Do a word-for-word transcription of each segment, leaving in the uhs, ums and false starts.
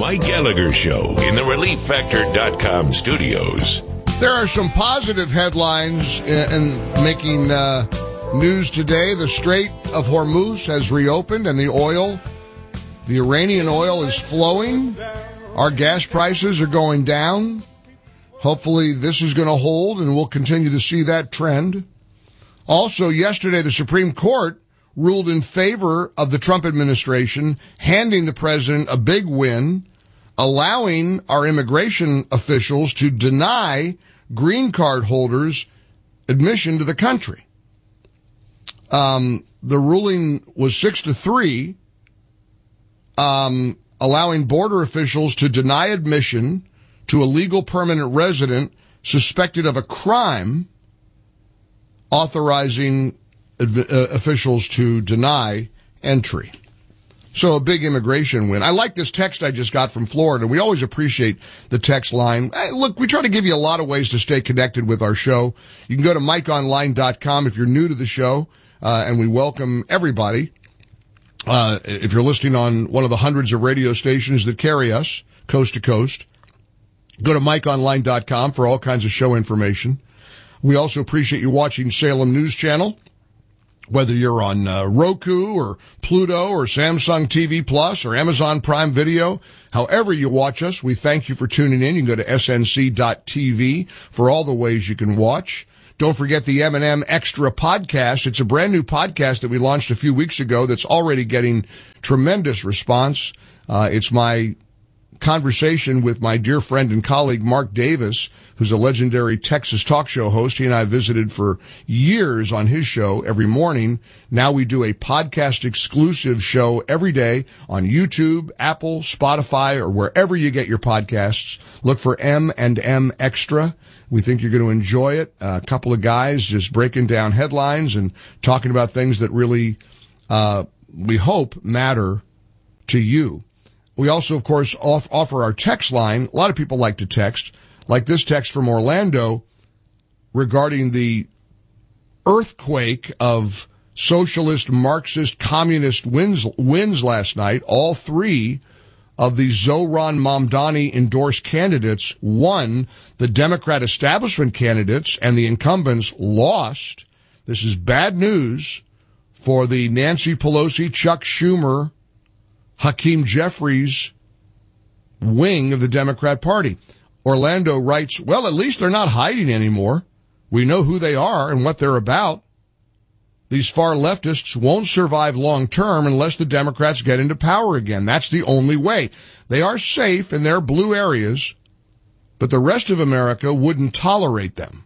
Mike Gallagher Show in the relief factor dot com studios. There are some positive headlines in, in making uh, news today. The Strait of Hormuz has reopened and the oil, the Iranian oil is flowing. Our gas prices are going down. Hopefully this is going to hold and we'll continue to see that trend. Also, yesterday the Supreme Court ruled in favor of the Trump administration, handing the president a big win, allowing our immigration officials to deny green card holders admission to the country. Um, the ruling was six to three, um, allowing border officials to deny admission to a legal permanent resident suspected of a crime, authorizing uh, officials to deny entry. So a big immigration win. I like this text I just got from Florida. We always appreciate the text line. Hey, look, we try to give you a lot of ways to stay connected with our show. You can go to mike online dot com if you're new to the show, uh, and we welcome everybody. Uh, if you're listening on one of the hundreds of radio stations that carry us coast to coast, go to mike online dot com for all kinds of show information. We also appreciate you watching Salem News Channel, whether you're on uh, Roku or Pluto or Samsung T V Plus or Amazon Prime Video. However you watch us, we thank you for tuning in. You can go to S N C dot T V for all the ways you can watch. Don't forget the M and M Extra podcast. It's a brand new podcast that we launched a few weeks ago that's already getting tremendous response. Uh, it's my conversation with my dear friend and colleague Mark Davis, who's a legendary Texas talk show host. He and I visited for years on his show every morning. Now we do a podcast exclusive show every day on YouTube, Apple, Spotify, or wherever you get your podcasts. Look for M and M Extra. We think you're going to enjoy it. Uh, a couple of guys just breaking down headlines and talking about things that really, uh, we hope matter to you. We also, of course, off, offer our text line. A lot of people like to text, like this text from Orlando regarding the earthquake of socialist, Marxist, communist wins, wins last night. All three of the Zohran Mamdani endorsed candidates won. The Democrat establishment candidates and the incumbents lost. This is bad news for the Nancy Pelosi, Chuck Schumer, Hakeem Jeffries wing of the Democrat Party. Orlando writes, well, at least they're not hiding anymore. We know who they are and what they're about. These far leftists won't survive long term unless the Democrats get into power again. That's the only way. They are safe in their blue areas, but the rest of America wouldn't tolerate them.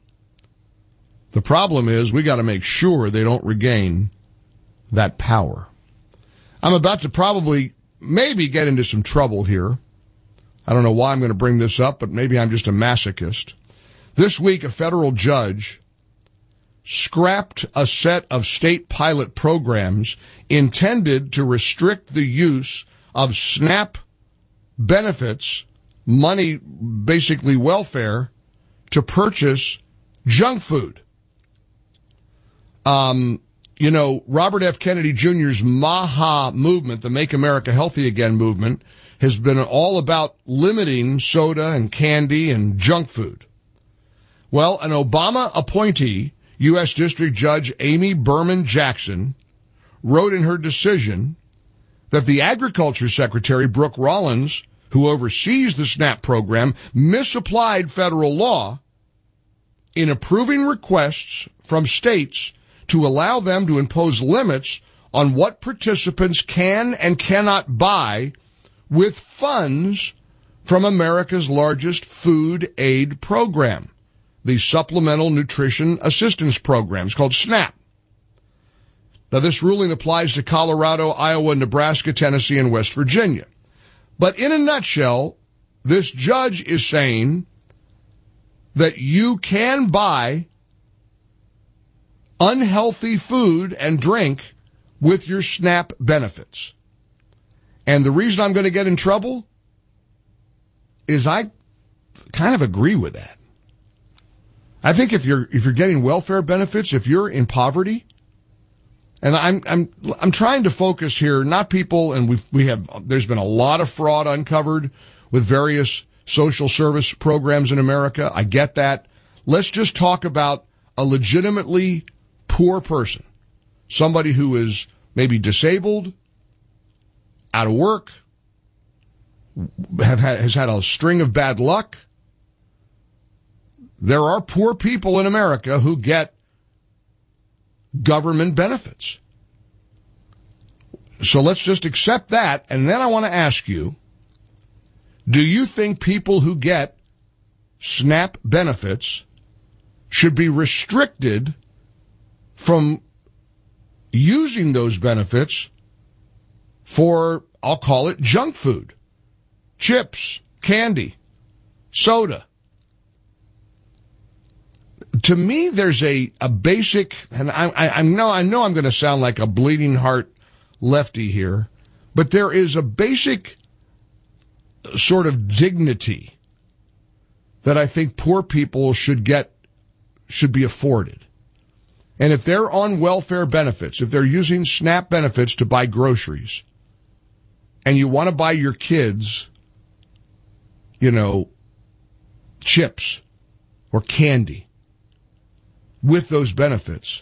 The problem is we got to make sure they don't regain that power. I'm about to probably maybe get into some trouble here. I don't know why I'm going to bring this up, but maybe I'm just a masochist. This week, a federal judge scrapped a set of state pilot programs intended to restrict the use of SNAP benefits, money, basically welfare, to purchase junk food. Um, You know, Robert F. Kennedy Junior's MAHA movement, the Make America Healthy Again movement, has been all about limiting soda and candy and junk food. Well, an Obama appointee, U S District Judge Amy Berman Jackson, wrote in her decision that the Agriculture Secretary, Brooke Rollins, who oversees the SNAP program, misapplied federal law in approving requests from states to allow them to impose limits on what participants can and cannot buy with funds from America's largest food aid program, the Supplemental Nutrition Assistance Program. It's called SNAP. Now, this ruling applies to Colorado, Iowa, Nebraska, Tennessee, and West Virginia. But in a nutshell, this judge is saying that you can buy unhealthy food and drink with your SNAP benefits. And the reason I'm going to get in trouble is I kind of agree with that. I think if you're if you're getting welfare benefits, if you're in poverty, And I'm I'm I'm trying to focus here, not people, and we've we have there's been a lot of fraud uncovered with various social service programs in America. I get that. Let's just talk about a legitimately poor person, somebody who is maybe disabled, out of work, have had, has had a string of bad luck. There are poor people in America who get government benefits. So let's just accept that. And then I want to ask you, do you think people who get SNAP benefits should be restricted from using those benefits for, I'll call it, junk food, chips, candy, soda? To me, there's a, a basic, and I, I, I know I know I'm going to sound like a bleeding heart lefty here, but there is a basic sort of dignity that I think poor people should get, should be afforded. And if they're on welfare benefits, if they're using SNAP benefits to buy groceries, and you want to buy your kids, you know, chips or candy with those benefits,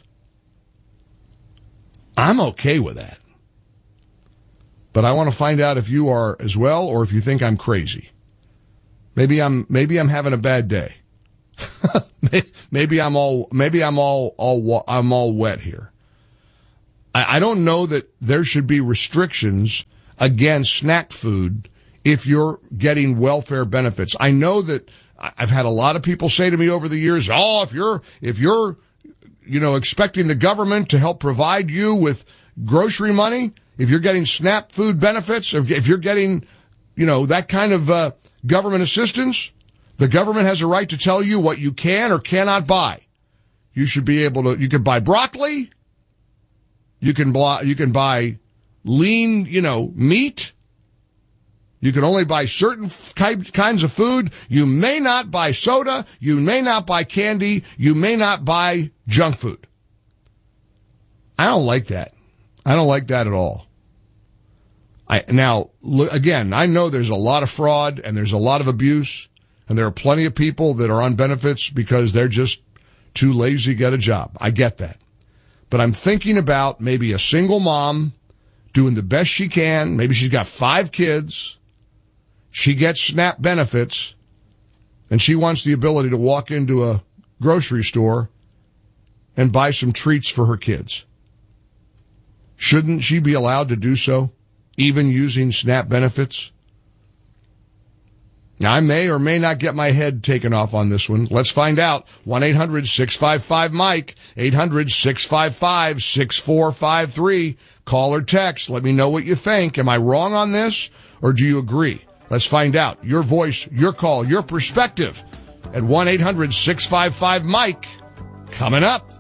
I'm okay with that. But I want to find out if you are as well, or if you think I'm crazy. Maybe I'm maybe I'm having a bad day. maybe I'm all maybe I'm all all I'm all wet here. I, I don't know that there should be restrictions against snack food if you're getting welfare benefits. I know that I've had a lot of people say to me over the years, oh, if you're, if you're, you know, expecting the government to help provide you with grocery money, if you're getting SNAP food benefits, or if you're getting, you know, that kind of uh, government assistance, the government has a right to tell you what you can or cannot buy. You should be able to, you can buy broccoli, you can buy, you can buy lean, you know, meat. You can only buy certain kinds of food. You may not buy soda. You may not buy candy. You may not buy junk food. I don't like that. I don't like that at all. I, now, again, I know there's a lot of fraud and there's a lot of abuse, and there are plenty of people that are on benefits because they're just too lazy to get a job. I get that. But I'm thinking about maybe a single mom doing the best she can. Maybe she's got five kids. She gets SNAP benefits, and she wants the ability to walk into a grocery store and buy some treats for her kids. Shouldn't she be allowed to do so, even using SNAP benefits? Now, I may or may not get my head taken off on this one. Let's find out. one eight hundred six five five Mike, eight hundred six five five six four five three. Call or text. Let me know what you think. Am I wrong on this, or do you agree? Let's find out. Your voice, your call, your perspective at one eight hundred six five five Mike. Coming up.